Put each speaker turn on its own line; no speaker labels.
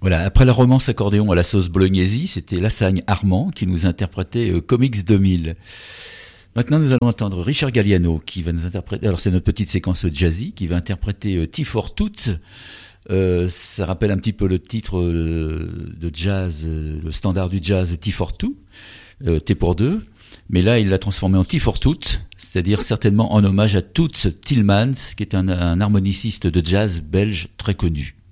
Voilà, après la romance accordéon à la sauce bolognaise, c'était Lassagne Armand qui nous interprétait Comics 2000. Maintenant, nous allons entendre Richard Galliano qui va nous interpréter, alors c'est notre petite séquence jazzy, qui va interpréter Tea for Tout. Ça rappelle un petit peu le titre de jazz, le standard du jazz Tea for Two, T pour deux. Mais là, il l'a transformé en Tea for Tout, c'est-à-dire certainement en hommage à Toots Thielemans, qui est un harmoniciste de jazz belge très connu.